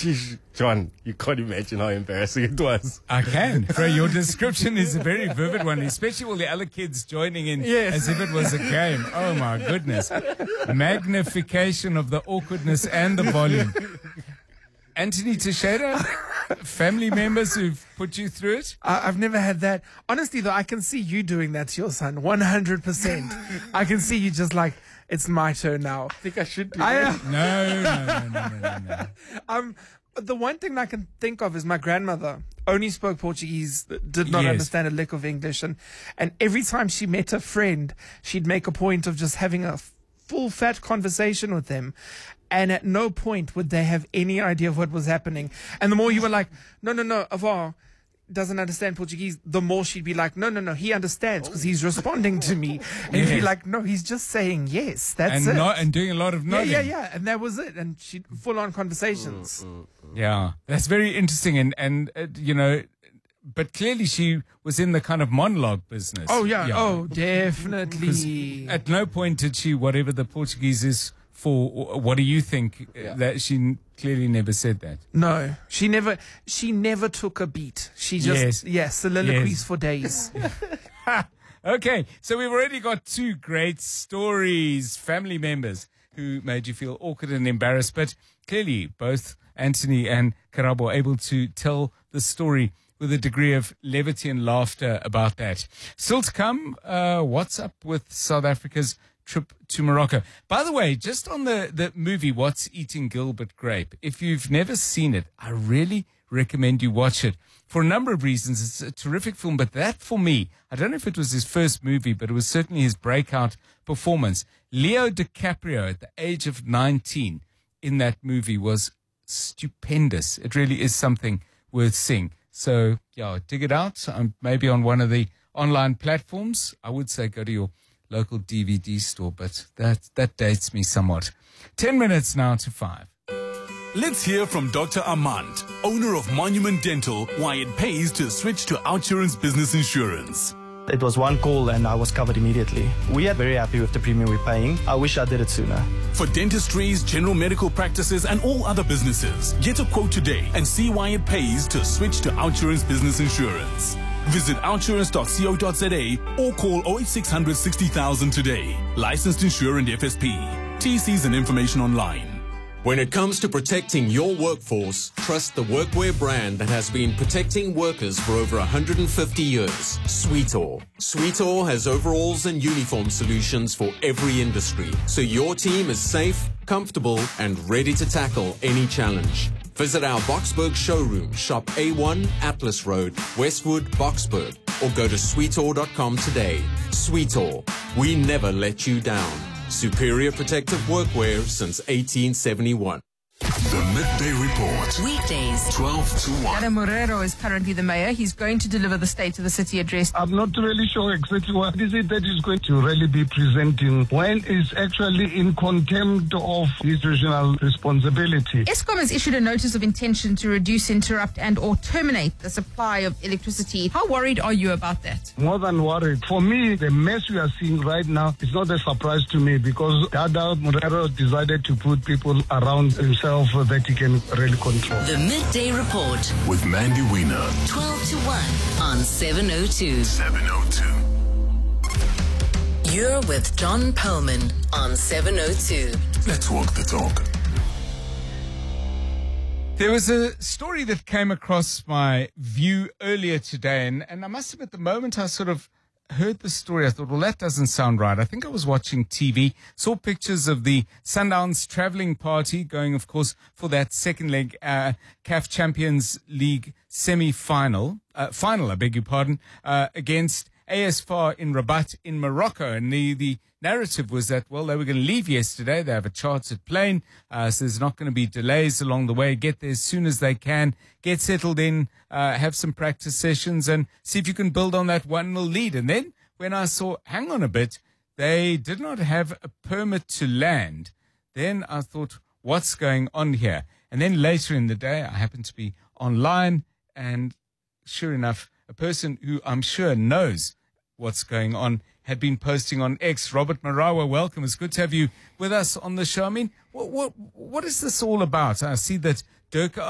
John, you can't imagine how embarrassing it was. I can. Bro, your description is a very vivid one, especially all the other kids joining in as if it was a game. Oh, my goodness. Magnification of the awkwardness and the volume. Anthony Teixeira, family members who've put you through it? I've never had that. Honestly, though, I can see you doing that to your son, 100%. I can see you just like, it's my turn now. I think I should do that. No. The one thing I can think of is my grandmother only spoke Portuguese, did not understand a lick of English. And every time she met a friend, she'd make a point of just having a full fat conversation with them. And at no point would they have any idea of what was happening. And the more you were like, no, Avar doesn't understand Portuguese, the more she'd be like, no, he understands because he's responding to me. And you'd be like, no, he's just saying yes, that's it. And doing a lot of nodding. Yeah, and that was it. And she'd full-on conversations. Yeah, that's very interesting. And you know, but clearly she was in the kind of monologue business. Oh, yeah. Oh, definitely. At no point did she, whatever the Portuguese is for, what do you think? That she clearly never said that. No, she never took a beat. She just, soliloquies for days. Okay, so we've already got two great stories, family members who made you feel awkward and embarrassed, but clearly both Anthony and Karabo are able to tell the story with a degree of levity and laughter about that. Still to come, what's up with South Africa's trip to Morocco? By the way, just on the movie What's Eating Gilbert Grape, if you've never seen it, I really recommend you watch it for a number of reasons. It's a terrific film, but that for me, I don't know if it was his first movie, but it was certainly his breakout performance. Leo DiCaprio at the age of 19 in that movie was stupendous. It really is something worth seeing. So, yeah, dig it out. Maybe on one of the online platforms. I would say go to your local DVD store, but that dates me somewhat. 10 minutes now to 5. Let's hear from Dr. Armand, owner of Monument Dental, why it pays to switch to Outsurance Business Insurance. It was one call and I was covered immediately. We are very happy with the premium we're paying. I wish I did it sooner. For dentistries, general medical practices and all other businesses, get a quote today and see why it pays to switch to Outsurance Business Insurance. Visit outsurance.co.za or call 08600 60,000 today. Licensed insurer and FSP. TCs and information online. When it comes to protecting your workforce, trust the workwear brand that has been protecting workers for over 150 years, Sweetall. Sweetall has overalls and uniform solutions for every industry, so your team is safe, comfortable, and ready to tackle any challenge. Visit our Boksburg showroom, shop A1 Atlas Road, Westwood, Boksburg, or go to sweetall.com today. Sweetall, we never let you down. Superior protective workwear since 1871. The Midday Report. Weekdays, 12 to 1. Adam Morero is currently the mayor. He's going to deliver the State of the City address. I'm not really sure exactly what is it that he's going to really be presenting when he's actually in contempt of his regional responsibility. Eskom has issued a notice of intention to reduce, interrupt and or terminate the supply of electricity. How worried are you about that? More than worried. For me, the mess we are seeing right now is not a surprise to me because Dada Morero decided to put people around himself that he can really control. The Midday Report with Mandy Wiener. 12 to 1 on 702. 702. You're with John Perlman on 702. Let's walk the talk. There was a story that came across my view earlier today, and I must admit, the moment I sort of heard the story, I thought, well, that doesn't sound right. I think I was watching TV, saw pictures of the Sundowns traveling party going, of course, for that second leg CAF Champions League final, I beg your pardon, against AS FAR in Rabat in Morocco. And the narrative was that, well, they were going to leave yesterday. They have a chartered plane, so there's not going to be delays along the way. Get there as soon as they can, get settled in, have some practice sessions and see if you can build on that 1-0 lead. And then when I saw, hang on a bit, they did not have a permit to land, then I thought, what's going on here? And then later in the day, I happened to be online, and sure enough, a person who I'm sure knows what's going on had been posting on X. Robert Marawa, welcome. It's good to have you with us on the show. I mean, what is this all about? I see that Dirk